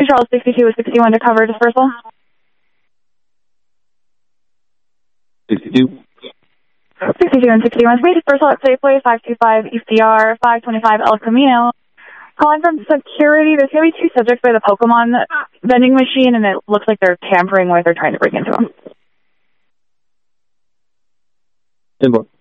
Charles 62 with 61 to cover dispersal. 62. 62 and 61. We dispersal at Safeway 525 ECR 525 El Camino. Calling from security. There's going to be 2 subjects by the Pokemon vending machine, and it looks like they're tampering with or trying to break into them. 10-4.